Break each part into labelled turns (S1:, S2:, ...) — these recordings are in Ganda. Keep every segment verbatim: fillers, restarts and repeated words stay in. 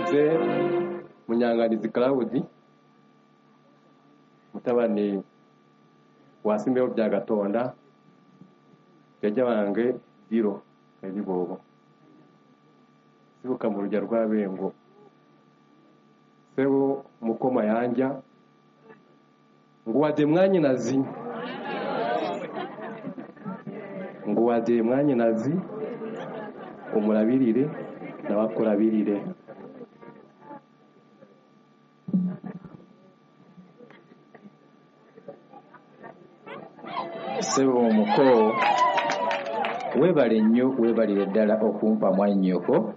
S1: nze Munyanganizi Claudi mutabani wasimbeho bya Gatonda yajya bange biro ebibobo sibuka mu rujya rw'abengo sebo mukoma yanja nguwade mwanyi nazi nguwade mwanyi nazi omulabirire nabakulabirire
S2: sebo omuko webale nnyo webalire ddala okumpa mwannyoko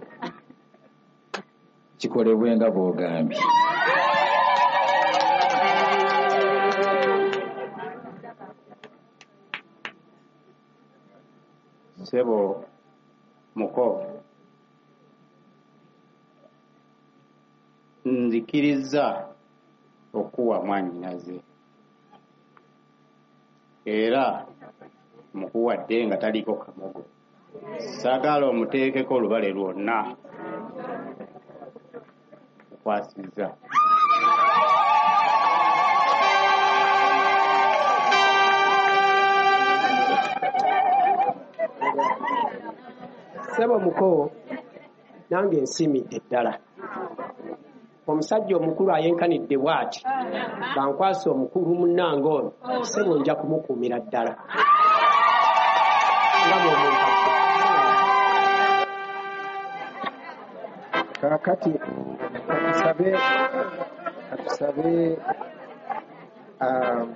S2: kikolebwe nga bw'ogambye.
S3: Sebo muko nzikiriza okuwa mwannyinaze era mukuwadde nga taliko kamogo saagala omuteekeko olubale lwonna kwasiza.
S4: Sebo muko nange nsimidde ddala omusajja omukulu ayenkanidde bw'ati bankwasa omukulu munnange ono sebo nja kumukuumira ddala
S5: kakati katusabe katusabe um,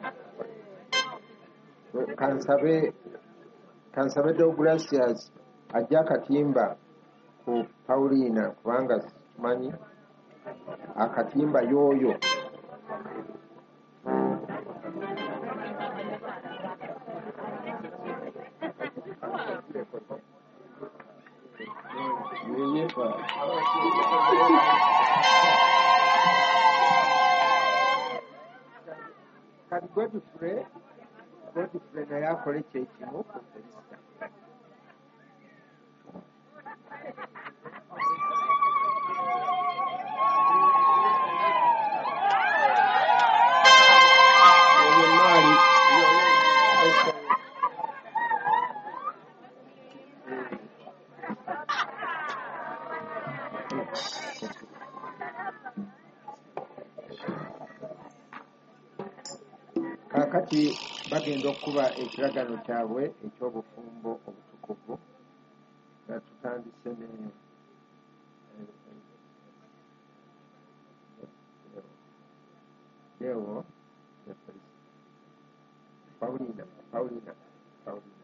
S5: kansabe kansabe Deogratias ajja akatimba ku Paulina kubanga manyi akatimba yoyo kati Godfrey Godfrey naye akole kyekimu kakati bagenda okuba ekiragano kyabwe eky'obufumbo obutukuvu nga tutandise ne Leo Paulina Paulina Paulina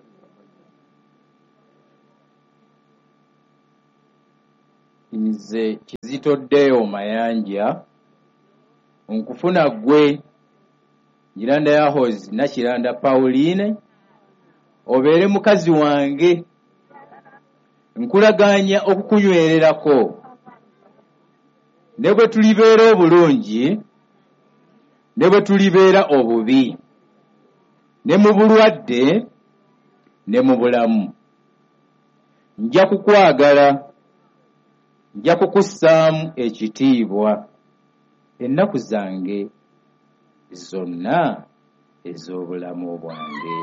S2: nze Kizito Deo Mayanja nkufuna gwe Nyiranda ya Hozi na Kiranda Pauline obeere mukazi wange nkulaganya okukunywererako ne bwe tulibeera obulungi ne bwe tulibeera obubi ne mu bulwadde ne mu bulamu nja kukwagala nja kukussaamu ekitiibwa ennaku zange zonna ez'obulamu bwange.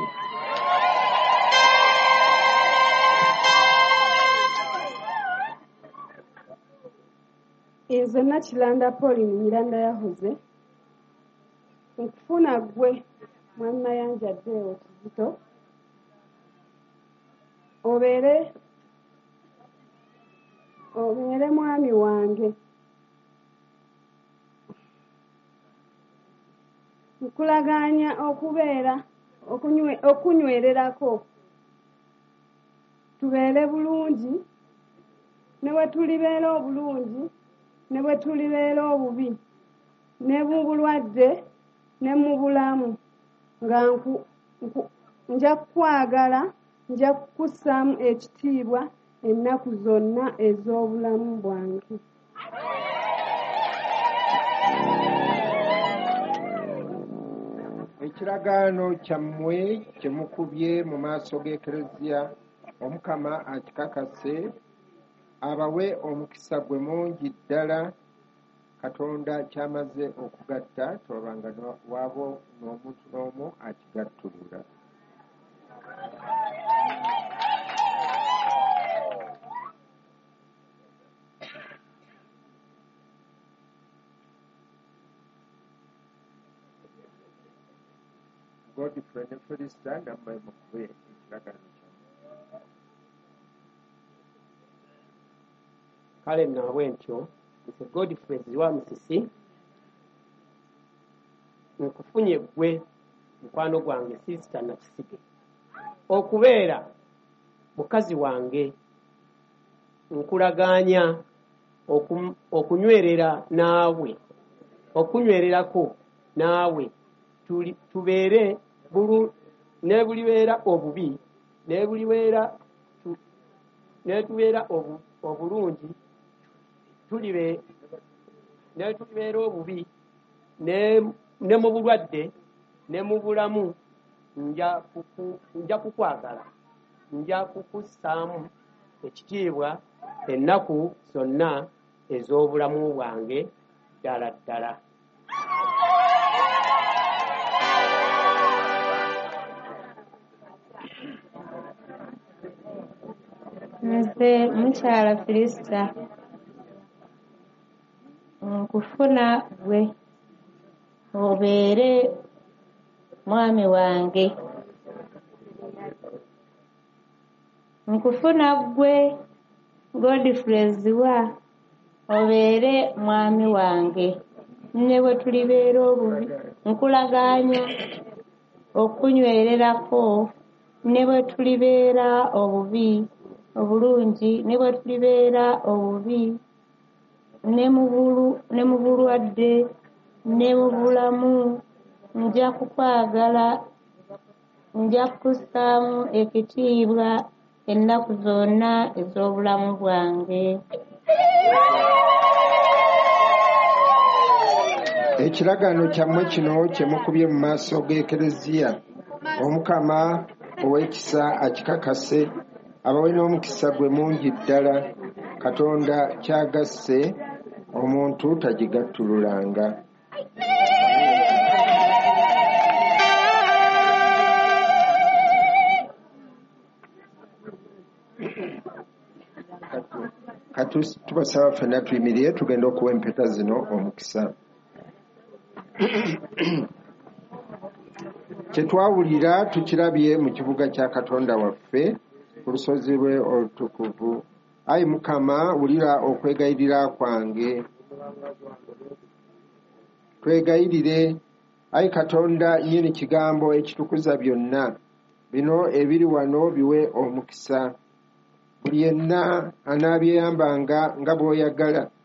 S6: Nze Nakiranda Pauline Nyiranda yahoze nkufuna gwe mwami Mayanja Deo Kizito obeere obeere mwami wange nkulaganya okubeera okunywe okunywererako tubeere bulungi ne bwe tulibeera obulungi ne bwe tulibeera obubi ne mu bulwadde ne mu bulamu nga nku, nku, nja kukwagala nja kukussaamu ekitiibwa ennaku zonna ez'obulamu bwange.
S5: ekiragaano kyammwe kyemukubye mu maaso g'ekereziya omukama akikakase abawe omukisa gwe mungi ddala Katonda kyamaze okugatta tobanga waabo n'omuntu n'omu akigattulula. Godfrey ne Felista namwe mukube ekiragano kyammwe.
S4: Kale naabwe ntyo nze Godfrey wa Musisi nkufunye gwe mukwano gwange Sister Nakisige okubeera mukazi wange nkulagaanya okunywerera naawe okunywererako naawe tubeere bulu ne bulibeera obubi ne bulibeera ne tubeera obulungi tulibe ne tulibeera obubi ne ne mu bulwadde ne mu bulamu nja kuku nja kukwagala nja kukussaamu ekitiibwa ennaku zonna ez'obulamu bwange ddala ddala.
S7: Nze mukyala Felista nkufuna gwe obeere mwami wange nkufuna gwe Godfrey wa obeere mwami wange ne bwe tulibeera obubi nkulagaanya okunywererako ne bwe tulibeera obubi obulungi ne bwe tulibeera obubi ne mu bulwadde ne mu bulamu nja kukwagala nja kukussaamu ekitiibwa ennaku zonna ez'obulamu bwange.
S5: Ekiragano kyammwe kino kye mukubye mu maaso g'Ekereziya Omukama ow'ekisa akikakase abawe n'omukisa gwe mungi ddala Katonda kyagasse omuntu tagigattululanga. Kati tubasaba ffenna tuyimirire tugenda okuwa empeta zino omukisa. Kye twawulira tukirabye mu kibuga kya Katonda waffe ku lusozi lwe olutukuvu. Ayi Mukama, wulira okwegayirira kwange. Twegayirire, ayi Katonda nnyini kigambo ekitukuza byonna, bino ebiri wano biwe omukisa. Buli yenna anaabyeyambanga nga bw'oyagala